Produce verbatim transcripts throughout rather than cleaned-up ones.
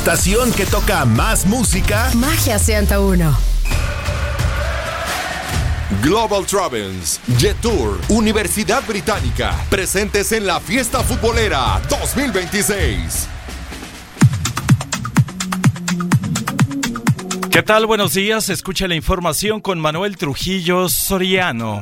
estación que toca más música. Magia ciento uno. Global Travels, Jet Tour, Universidad Británica, presentes en la Fiesta Futbolera dos mil veintiséis. ¿Qué tal? Buenos días. Escucha la información con Manuel Trujillo Soriano.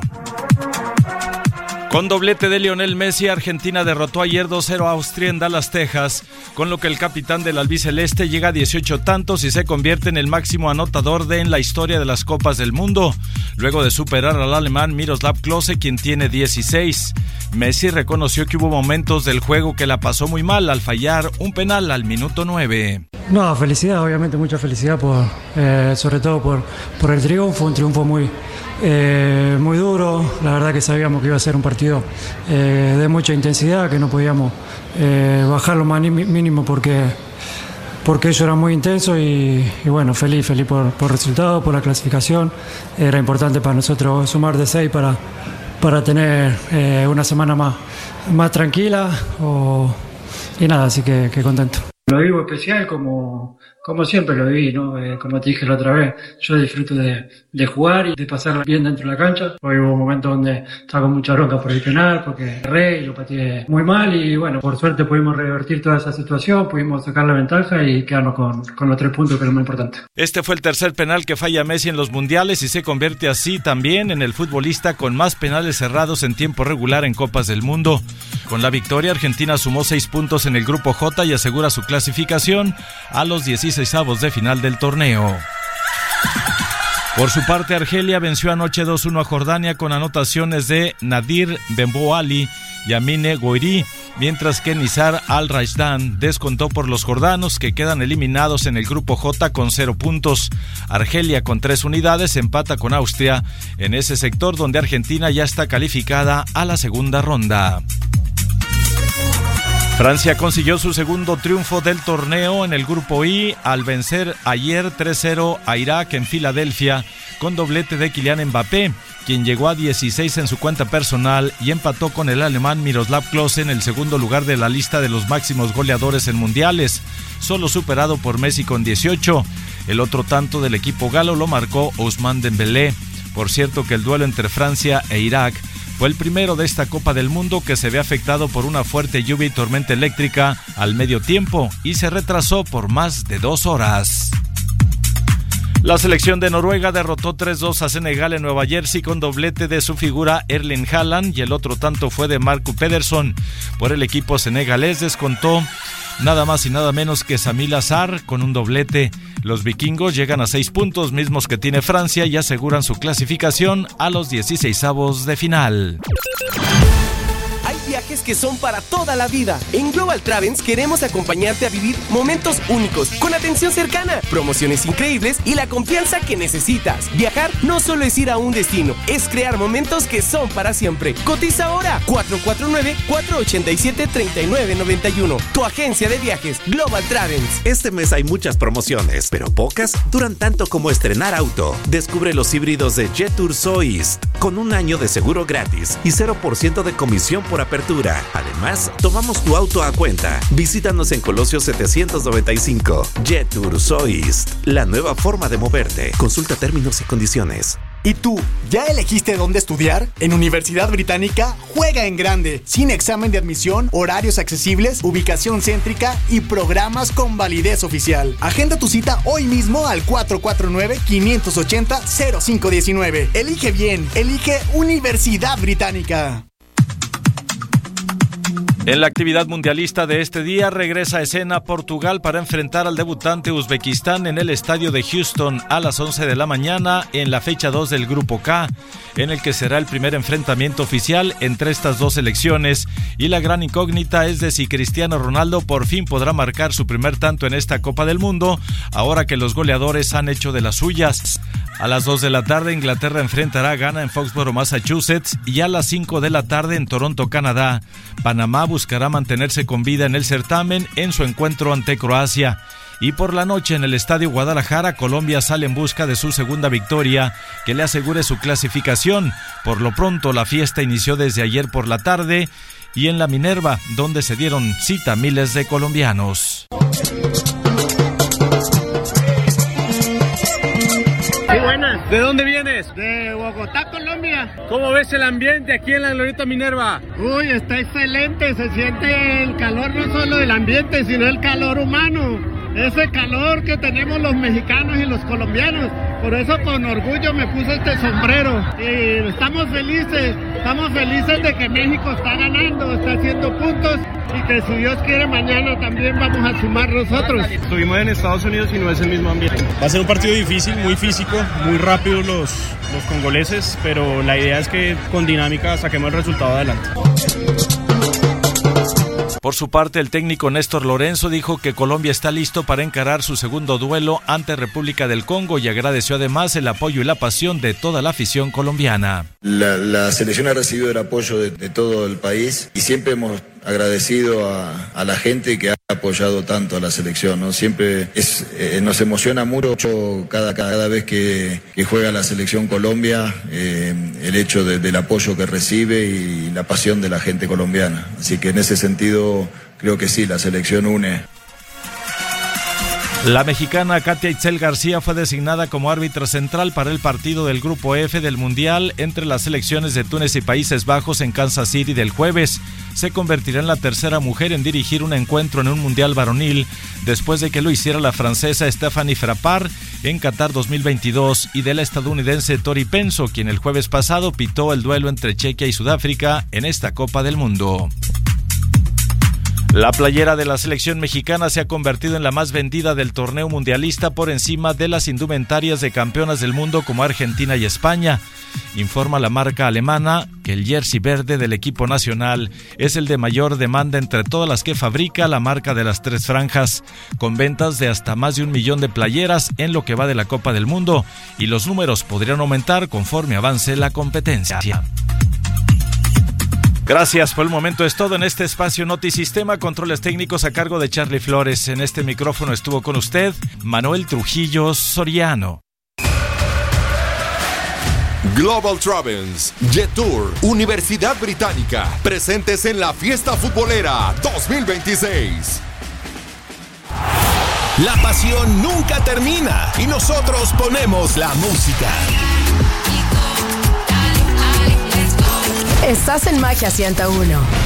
Con doblete de Lionel Messi, Argentina derrotó ayer dos cero a Austria en Dallas, Texas, con lo que el capitán del albiceleste llega a dieciocho tantos y se convierte en el máximo anotador de en la historia de las Copas del Mundo, luego de superar al alemán Miroslav Klose, quien tiene dieciséis. Messi reconoció que hubo momentos del juego que la pasó muy mal al fallar un penal al minuto nueve. No, felicidad, obviamente mucha felicidad, por, eh, sobre todo por, por el triunfo, un triunfo muy, eh, muy duro. La verdad que sabíamos que iba a ser un partido eh, de mucha intensidad, que no podíamos eh, bajar lo más mínimo porque, porque ello era muy intenso y, y bueno, feliz, feliz por, por el resultado, por la clasificación. Era importante para nosotros sumar de seis para, para tener eh, una semana más, más tranquila o, y nada, así que, que contento. Lo vivo especial como, como siempre lo viví, ¿no? Eh, como te dije la otra vez, yo disfruto de, de jugar y de pasarla bien dentro de la cancha. Hoy hubo momentos donde estaba con mucha bronca por el penal, porque erré y lo pateé muy mal y bueno, por suerte pudimos revertir toda esa situación, pudimos sacar la ventaja y quedarnos con, con los tres puntos, que es lo más importante. Este fue el tercer penal que falla Messi en los mundiales y se convierte así también en el futbolista con más penales cerrados en tiempo regular en Copas del Mundo. Con la victoria, Argentina sumó seis puntos en el grupo J y asegura su clasificación a los dieciseisavos de final del torneo. Por su parte, Argelia venció anoche dos uno a Jordania con anotaciones de Nadir Benbouali y Amine Gouiri, mientras que Nizar Al-Rajdán descontó por los jordanos, que quedan eliminados en el grupo J con cero puntos. Argelia, con tres unidades, empata con Austria en ese sector donde Argentina ya está calificada a la segunda ronda. Francia consiguió su segundo triunfo del torneo en el grupo I al vencer ayer tres cero a Irak en Filadelfia con doblete de Kylian Mbappé, quien llegó a dieciséis en su cuenta personal y empató con el alemán Miroslav Klose en el segundo lugar de la lista de los máximos goleadores en mundiales, solo superado por Messi con dieciocho. El otro tanto del equipo galo lo marcó Ousmane Dembélé. Por cierto que el duelo entre Francia e Irak fue el primero de esta Copa del Mundo que se ve afectado por una fuerte lluvia y tormenta eléctrica al medio tiempo y se retrasó por más de dos horas. La selección de Noruega derrotó tres dos a Senegal en Nueva Jersey con doblete de su figura Erling Haaland y el otro tanto fue de Marco Pedersen. Por el equipo senegalés descontó nada más y nada menos que Sami Lazar con un doblete. Los vikingos llegan a seis puntos, mismos que tiene Francia, y aseguran su clasificación a los dieciseisavos de final. Hay viajes que son para toda la vida. En Global Travels queremos acompañarte a vivir momentos únicos, con atención cercana, promociones increíbles y la confianza que necesitas. Viajar no solo es ir a un destino, es crear momentos que son para siempre. Cotiza ahora cuatro cuatro nueve, cuatro ocho siete, tres nueve nueve uno. Tu agencia de viajes, Global Travels. Este mes hay muchas promociones, pero pocas duran tanto como estrenar auto. Descubre los híbridos de Jet Tour Soist con un año de seguro gratis y cero por ciento de comisión por apertura. Además, tomamos tu auto a cuenta. Visítanos en Colosio setecientos noventa y cinco. Jet Tour Soist, la nueva forma de moverte. Consulta términos y condiciones. ¿Y tú, ya elegiste dónde estudiar? En Universidad Británica, juega en grande, sin examen de admisión, horarios accesibles, ubicación céntrica y programas con validez oficial. Agenda tu cita hoy mismo al cuatro cuatro nueve, cinco ocho cero, cero cinco uno nueve. Elige bien, elige Universidad Británica. En la actividad mundialista de este día regresa a escena Portugal para enfrentar al debutante Uzbekistán en el estadio de Houston a las once de la mañana en la fecha dos del Grupo K, en el que será el primer enfrentamiento oficial entre estas dos selecciones, y la gran incógnita es de si Cristiano Ronaldo por fin podrá marcar su primer tanto en esta Copa del Mundo, ahora que los goleadores han hecho de las suyas. A las dos de la tarde Inglaterra enfrentará a Ghana en Foxborough, Massachusetts, y a las cinco de la tarde en Toronto, Canadá, Panamá buscará mantenerse con vida en el certamen en su encuentro ante Croacia. Y por la noche en el Estadio Guadalajara, Colombia sale en busca de su segunda victoria que le asegure su clasificación. Por lo pronto, la fiesta inició desde ayer por la tarde y en la Minerva, donde se dieron cita miles de colombianos. ¿De dónde vienes? De Bogotá, Colombia. ¿Cómo ves el ambiente aquí en la Glorieta Minerva? Uy, está excelente, se siente el calor no solo del ambiente, sino el calor humano. Ese calor que tenemos los mexicanos y los colombianos. Por eso con orgullo me puse este sombrero. Y estamos felices, estamos felices de que México está ganando, está haciendo puntos y que si Dios quiere mañana también vamos a sumar nosotros. Estuvimos en Estados Unidos y no es el mismo ambiente. Va a ser un partido difícil, muy físico, muy rápido los, los congoleses, pero la idea es que con dinámica saquemos el resultado adelante. Por su parte, el técnico Néstor Lorenzo dijo que Colombia está listo para encarar su segundo duelo ante República del Congo y agradeció además el apoyo y la pasión de toda la afición colombiana. La, la selección ha recibido el apoyo de, de todo el país y siempre hemos agradecido a, a la gente que ha apoyado tanto a la selección, ¿no? Siempre es, eh, nos emociona mucho cada, cada vez que, que juega la selección Colombia, eh, el hecho de, del apoyo que recibe y la pasión de la gente colombiana. Así que en ese sentido creo que sí, la selección une. La mexicana Katia Itzel García fue designada como árbitra central para el partido del Grupo F del Mundial entre las selecciones de Túnez y Países Bajos en Kansas City del jueves. Se convertirá en la tercera mujer en dirigir un encuentro en un Mundial varonil, después de que lo hiciera la francesa Stephanie Frappart en Qatar dos mil veintidós y de la estadounidense Tori Penso, quien el jueves pasado pitó el duelo entre Chequia y Sudáfrica en esta Copa del Mundo. La playera de la selección mexicana se ha convertido en la más vendida del torneo mundialista por encima de las indumentarias de campeonas del mundo como Argentina y España. Informa la marca alemana que el jersey verde del equipo nacional es el de mayor demanda entre todas las que fabrica la marca de las tres franjas, con ventas de hasta más de un millón de playeras en lo que va de la Copa del Mundo, y los números podrían aumentar conforme avance la competencia. Gracias, por el momento es todo en este espacio Notisistema. Controles técnicos a cargo de Charlie Flores. En este micrófono estuvo con usted Manuel Trujillo Soriano. Global Travels, Jetour, Universidad Británica, presentes en la Fiesta Futbolera dos mil veintiséis. La pasión nunca termina y nosotros ponemos la música. Estás en Magia ciento uno.